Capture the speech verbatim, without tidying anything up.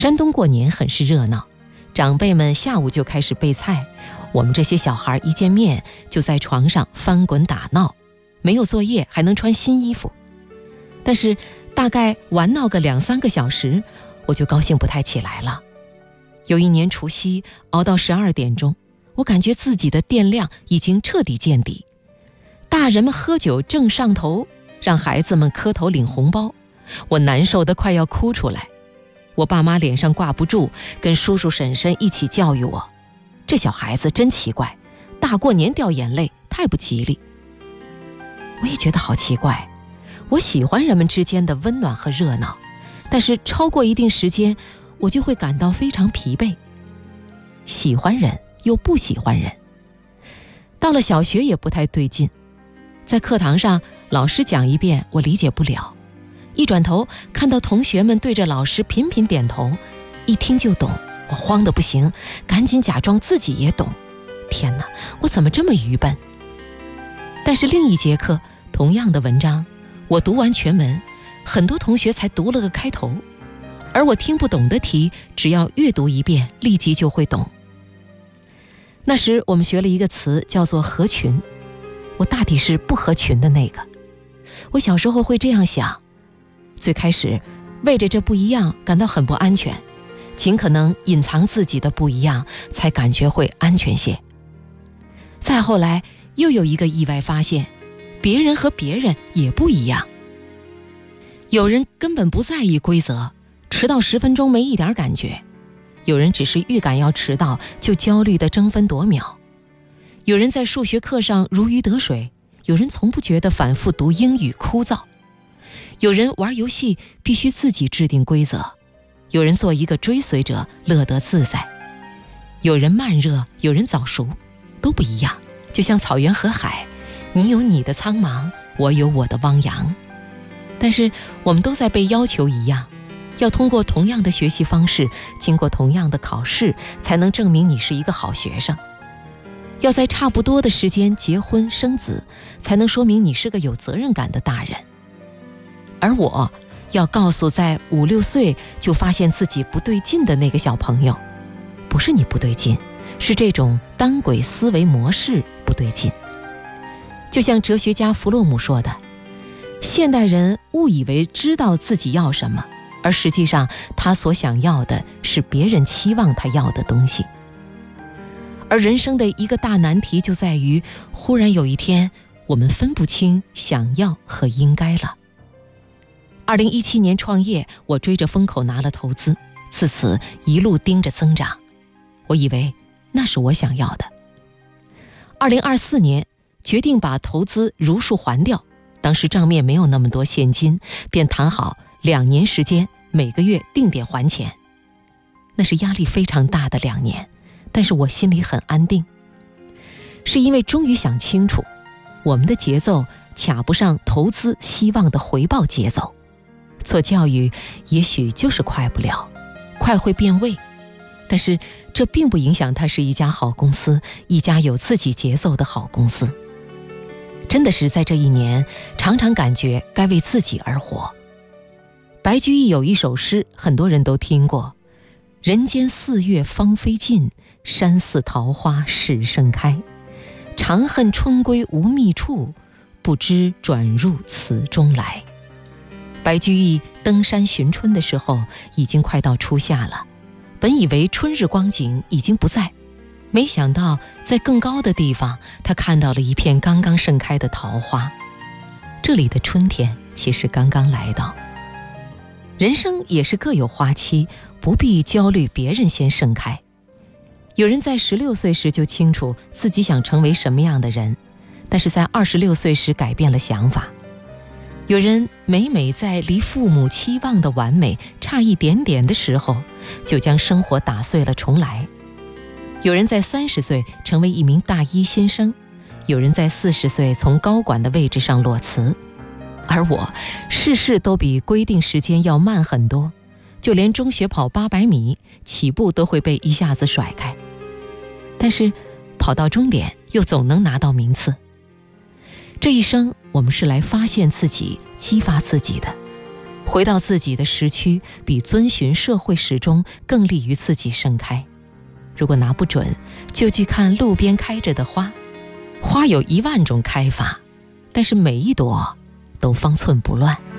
山东过年很是热闹，长辈们下午就开始备菜，我们这些小孩一见面就在床上翻滚打闹，没有作业还能穿新衣服。但是大概玩闹个两三个小时，我就高兴不太起来了。有一年除夕熬到十二点钟，我感觉自己的电量已经彻底见底。大人们喝酒正上头，让孩子们磕头领红包，我难受得快要哭出来。我爸妈脸上挂不住，跟叔叔婶婶一起教育我，这小孩子真奇怪，大过年掉眼泪太不吉利。我也觉得好奇怪，我喜欢人们之间的温暖和热闹，但是超过一定时间我就会感到非常疲惫，喜欢人又不喜欢人。到了小学也不太对劲，在课堂上老师讲一遍我理解不了，一转头看到同学们对着老师频频点头，一听就懂，我慌得不行，赶紧假装自己也懂。天哪，我怎么这么愚笨？但是另一节课同样的文章，我读完全文，很多同学才读了个开头，而我听不懂的题，只要阅读一遍立即就会懂。那时我们学了一个词叫做合群，我大抵是不合群的那个。我小时候会这样想，最开始为着这不一样感到很不安全，尽可能隐藏自己的不一样，才感觉会安全些。再后来又有一个意外发现，别人和别人也不一样。有人根本不在意规则，迟到十分钟没一点感觉；有人只是预感要迟到就焦虑地争分夺秒；有人在数学课上如鱼得水，有人从不觉得反复读英语枯燥；有人玩游戏必须自己制定规则，有人做一个追随者乐得自在；有人慢热，有人早熟，都不一样。就像草原和海，你有你的苍茫，我有我的汪洋。但是我们都在被要求一样，要通过同样的学习方式，经过同样的考试，才能证明你是一个好学生。要在差不多的时间结婚生子，才能说明你是个有责任感的大人。而我要告诉在五六岁就发现自己不对劲的那个小朋友，不是你不对劲，是这种单轨思维模式不对劲。就像哲学家弗洛姆说的，现代人误以为知道自己要什么，而实际上他所想要的是别人期望他要的东西。而人生的一个大难题就在于，忽然有一天我们分不清想要和应该了。二零一七年创业，我追着风口拿了投资，自此一路盯着增长，我以为那是我想要的。二零二四年决定把投资如数还掉，当时账面没有那么多现金，便谈好两年时间，每个月定点还钱。那是压力非常大的两年，但是我心里很安定，是因为终于想清楚，我们的节奏卡不上投资希望的回报节奏。做教育也许就是快不了，快会变味，但是这并不影响它是一家好公司，一家有自己节奏的好公司。真的是在这一年，常常感觉该为自己而活。白居易有一首诗，很多人都听过：人间四月芳菲尽，山寺桃花始盛开。长恨春归无觅处，不知转入此中来。白居易登山寻春的时候，已经快到初夏了，本以为春日光景已经不在，没想到在更高的地方，他看到了一片刚刚盛开的桃花。这里的春天其实刚刚来到。人生也是各有花期，不必焦虑别人先盛开。有人在十六岁时就清楚自己想成为什么样的人，但是在二十六岁时改变了想法。有人每每在离父母期望的完美差一点点的时候，就将生活打碎了重来。有人在三十岁成为一名大一新生，有人在四十岁从高管的位置上裸辞。而我事事都比规定时间要慢很多，就连中学跑八百米起步都会被一下子甩开，但是跑到终点又总能拿到名次。这一生我们是来发现自己，激发自己的， 回到自己的时区，比遵循社会时钟更利于自己盛开。如果拿不准，就去看路边开着的花，花有一万种开法，但是每一朵都方寸不乱。